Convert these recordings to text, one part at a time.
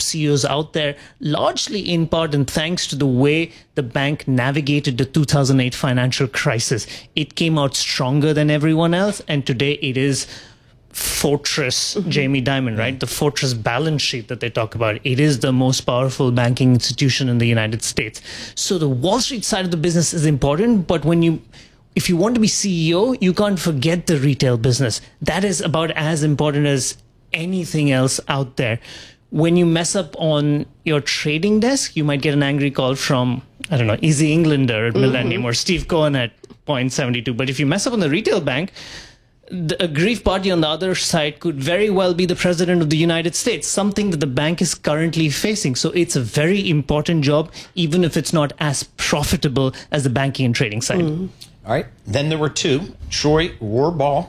CEOs out there, largely in part and thanks to the way the bank navigated the 2008 financial crisis. It came out stronger than everyone else, and today it is fortress Jamie Dimon, right? The fortress balance sheet that they talk about. It is the most powerful banking institution in the United States. So the Wall Street side of the business is important, but if you want to be CEO, you can't forget the retail business. That is about as important as anything else out there. When you mess up on your trading desk, you might get an angry call from, I don't know, Izzy Englander at Millennium or Steve Cohen at Point72. But if you mess up on the retail bank, the aggrieved party on the other side could very well be the president of the United States, something that the bank is currently facing. So it's a very important job, even if it's not as profitable as the banking and trading side. All right. Then there were two, Troy Rohrbaugh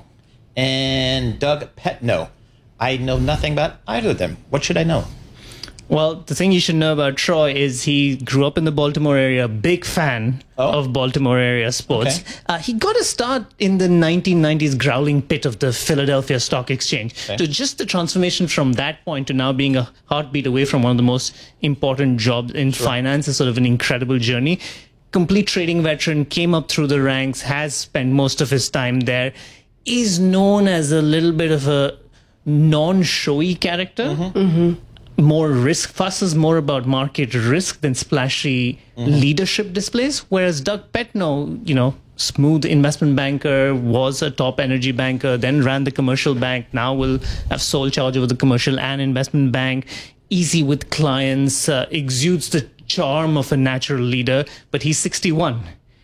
and Doug Petno. I know nothing about either of them. What should I know? Well, the thing you should know about Troy is he grew up in the Baltimore area, big fan of Baltimore area sports. Okay. He got a start in the 1990s growling pit of the Philadelphia Stock Exchange. Okay. So just the transformation from that point to now being a heartbeat away from one of the most important jobs in finance is sort of an incredible journey. Complete trading veteran, came up through the ranks, has spent most of his time there, is known as a little bit of a non-showy character. More risk fusses more about market risk than splashy leadership displays. Whereas Doug Petno, smooth investment banker, was a top energy banker, then ran the commercial bank, now will have sole charge over the commercial and investment bank, easy with clients, exudes the charm of a natural leader, but he's 61.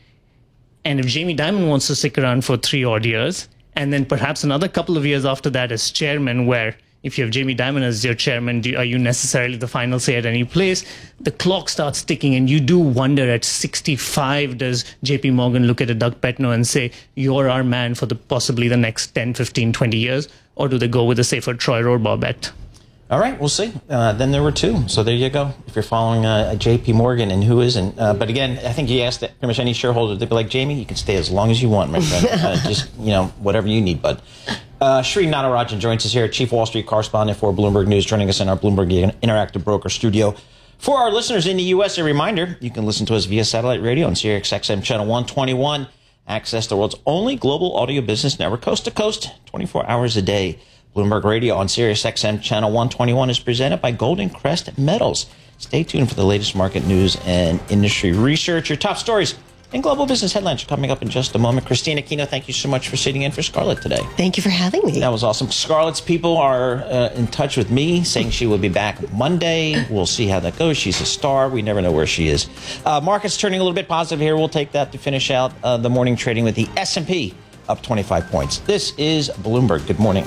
And if Jamie Dimon wants to stick around for 3 odd years, and then perhaps another couple of years after that as chairman, where if you have Jamie Dimon as your chairman, are you necessarily the final say at any place? The clock starts ticking, and you do wonder at 65, does JP Morgan look at a Doug Petno and say, you're our man for possibly the next 10, 15, 20 years? Or do they go with a safer Troy Rohrbaugh bet? All right, we'll see. Then there were two. So there you go. If you're following JP Morgan and who isn't. But again, I think you asked that pretty much any shareholder, they'd be like, Jamie, you can stay as long as you want, my friend. Just, whatever you need, bud. Sri Natarajan joins us here, Chief Wall Street Correspondent for Bloomberg News, joining us in our Bloomberg Interactive Broker studio. For our listeners in the U.S., a reminder, you can listen to us via satellite radio on Sirius XM Channel 121. Access the world's only global audio business network, coast to coast, 24 hours a day. Bloomberg Radio on Sirius XM Channel 121 is presented by Golden Crest Metals. Stay tuned for the latest market news and industry research. Your top stories and global business headlines are coming up in just a moment. Christina Aquino, thank you so much for sitting in for Scarlett today. Thank you for having me. That was awesome. Scarlett's people are in touch with me, saying she will be back Monday. We'll see how that goes. She's a star. We never know where she is. Markets turning a little bit positive here. We'll take that to finish out the morning trading with the S&P up 25 points. This is Bloomberg. Good morning.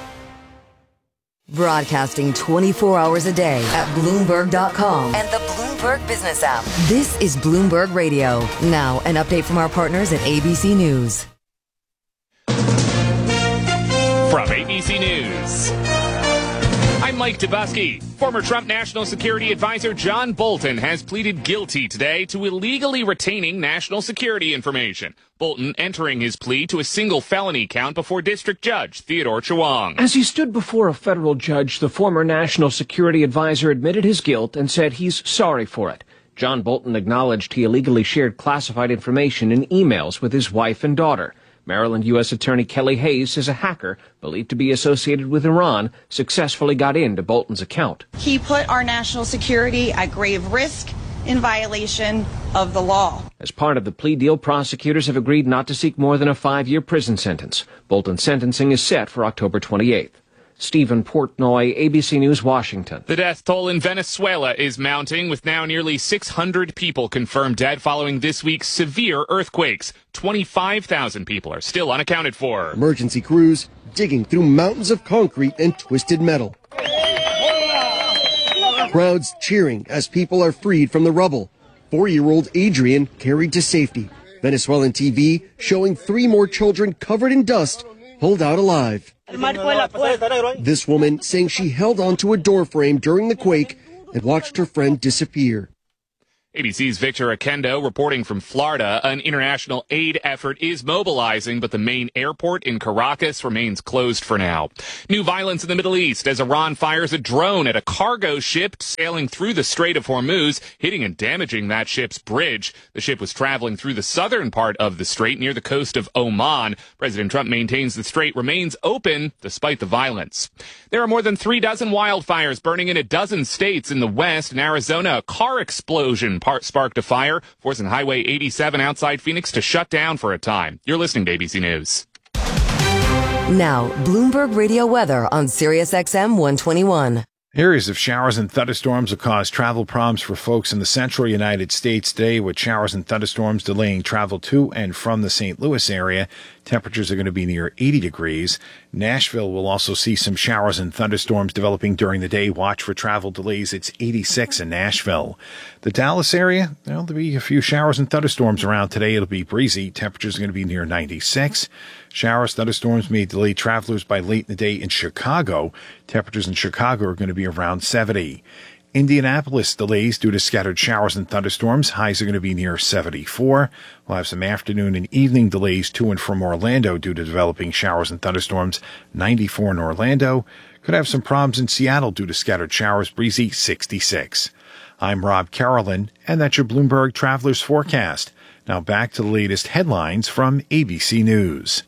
Broadcasting 24 hours a day at Bloomberg.com and the Bloomberg Business app. This is Bloomberg Radio. Now, an update from our partners at ABC News. From ABC News, I'm Mike Dubusky. Former Trump National Security Advisor John Bolton has pleaded guilty today to illegally retaining national security information. Bolton entering his plea to a single felony count before District Judge Theodore Chewang. As he stood before a federal judge, the former National Security Advisor admitted his guilt and said he's sorry for it. John Bolton acknowledged he illegally shared classified information in emails with his wife and daughter. Maryland U.S. Attorney Kelly Hayes says a hacker believed to be associated with Iran successfully got into Bolton's account. He put our national security at grave risk in violation of the law. As part of the plea deal, prosecutors have agreed not to seek more than a 5-year prison sentence. Bolton's sentencing is set for October 28th. Stephen Portnoy, ABC News, Washington. The death toll in Venezuela is mounting, with now nearly 600 people confirmed dead following this week's severe earthquakes. 25,000 people are still unaccounted for. Emergency crews digging through mountains of concrete and twisted metal. Crowds cheering as people are freed from the rubble. 4-year-old Adrian carried to safety. Venezuelan TV showing 3 more children covered in dust pulled out alive. This woman saying she held onto a door frame during the quake and watched her friend disappear. ABC's Victor Akendo reporting from Florida. An international aid effort is mobilizing, but the main airport in Caracas remains closed for now. New violence in the Middle East as Iran fires a drone at a cargo ship sailing through the Strait of Hormuz, hitting and damaging that ship's bridge. The ship was traveling through the southern part of the strait near the coast of Oman. President Trump maintains the strait remains open despite the violence. There are more than 36 wildfires burning in a dozen states in the West. In Arizona, a car explosion sparked a fire, forcing Highway 87 outside Phoenix to shut down for a time. You're listening to ABC News. Now, Bloomberg Radio weather on Sirius XM 121. Areas of showers and thunderstorms will cause travel problems for folks in the central United States today, with showers and thunderstorms delaying travel to and from the St. Louis area. Temperatures are going to be near 80 degrees. Nashville will also see some showers and thunderstorms developing during the day. Watch for travel delays. It's 86 in Nashville. The Dallas area, there'll be a few showers and thunderstorms around today. It'll be breezy. Temperatures are going to be near 96. Showers, thunderstorms may delay travelers by late in the day in Chicago. Temperatures in Chicago are going to be around 70. Indianapolis delays due to scattered showers and thunderstorms. Highs are going to be near 74. We'll have some afternoon and evening delays to and from Orlando due to developing showers and thunderstorms. 94 in Orlando. Could have some problems in Seattle due to scattered showers. Breezy, 66. I'm Rob Carolyn, and that's your Bloomberg Travelers Forecast. Now back to the latest headlines from ABC News.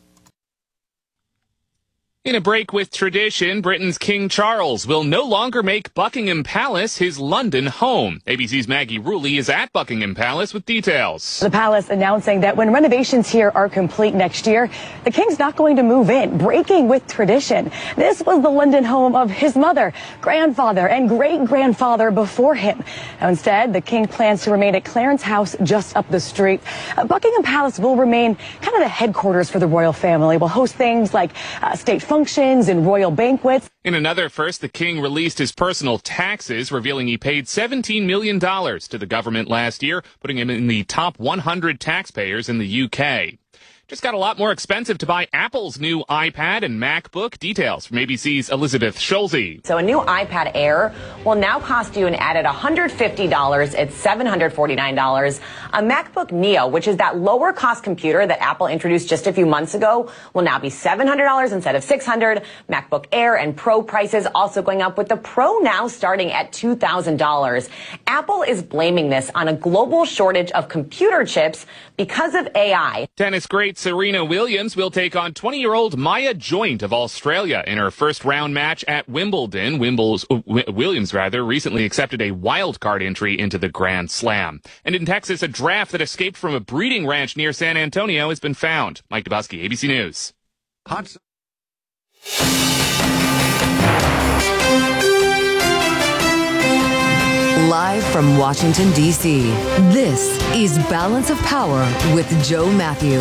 In a break with tradition, Britain's King Charles will no longer make Buckingham Palace his London home. ABC's Maggie Rulli is at Buckingham Palace with details. The palace announcing that when renovations here are complete next year, the king's not going to move in, breaking with tradition. This was the London home of his mother, grandfather, and great-grandfather before him. Now, instead, the king plans to remain at Clarence House just up the street. Buckingham Palace will remain kind of the headquarters for the royal family. Will host things like state functions and royal banquets. In another first, the king released his personal taxes, revealing he paid $17 million to the government last year, putting him in the top 100 taxpayers in the UK. Just got a lot more expensive to buy Apple's new iPad and MacBook. Details from ABC's Elizabeth Schulze. So a new iPad Air will now cost you an added $150. It's $749. A MacBook Neo, which is that lower cost computer that Apple introduced just a few months ago, will now be $700 instead of $600. MacBook Air and Pro prices also going up, with the Pro now starting at $2,000. Apple is blaming this on a global shortage of computer chips because of AI. Tennis great Serena Williams will take on 20-year-old Maya Joint of Australia in her first-round match at Wimbledon. Williams recently accepted a wild card entry into the Grand Slam. And in Texas, a giraffe that escaped from a breeding ranch near San Antonio has been found. Mike Dubosky, ABC News. Live from Washington, D.C., this is Balance of Power with Joe Matthew.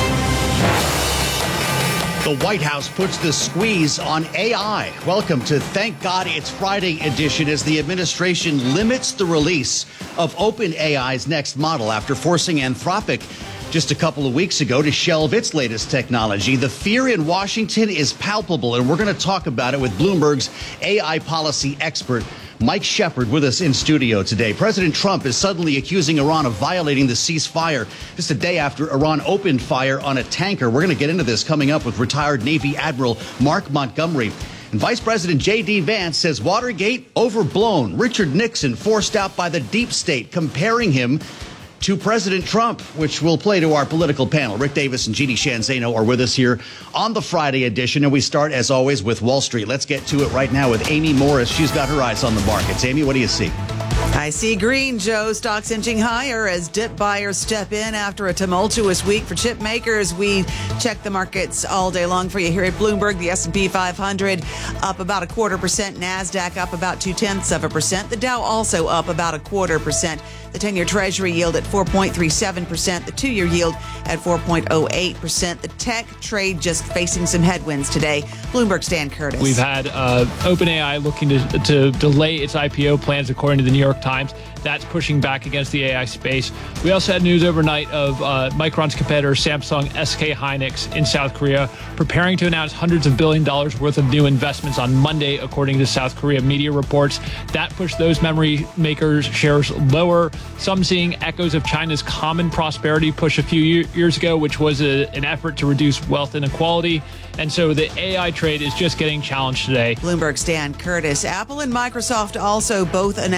The White House puts the squeeze on AI. Welcome to Thank God It's Friday edition, as the administration limits the release of OpenAI's next model after forcing Anthropic just a couple of weeks ago to shelve its latest technology. The fear in Washington is palpable, and we're going to talk about it with Bloomberg's AI policy expert, Mike Shepard, with us in studio today. President Trump is suddenly accusing Iran of violating the ceasefire just a day after Iran opened fire on a tanker. We're going to get into this coming up with retired Navy Admiral Mark Montgomery. And Vice President J.D. Vance says Watergate overblown. Richard Nixon forced out by the deep state, comparing him to President Trump, which will play to our political panel. Rick Davis and Jeannie Shanzano are with us here on the Friday edition, and we start, as always, with Wall Street. Let's get to it right now with Amy Morris. She's got her eyes on the markets. Amy, what do you see? I see green, Joe. Stocks inching higher as dip buyers step in after a tumultuous week for chip makers. We check the markets all day long for you here at Bloomberg. The S&P 500 up about 0.25%. NASDAQ up about 0.2%. The Dow also up about 0.25%. The 10-year Treasury yield at 4.37%. The 2-year yield at 4.08%. The tech trade just facing some headwinds today. Bloomberg's Dan Curtis. We've had OpenAI looking to delay its IPO plans, according to the New York Times. That's pushing back against the AI space. We also had news overnight of Micron's competitor, Samsung SK Hynix in South Korea, preparing to announce hundreds of billion dollars worth of new investments on Monday, according to South Korea media reports. That pushed those memory makers' shares lower. Some seeing echoes of China's Common Prosperity push a few years ago, which was an effort to reduce wealth inequality. And so the AI trade is just getting challenged today. Bloomberg's Dan Curtis. Apple and Microsoft also both announced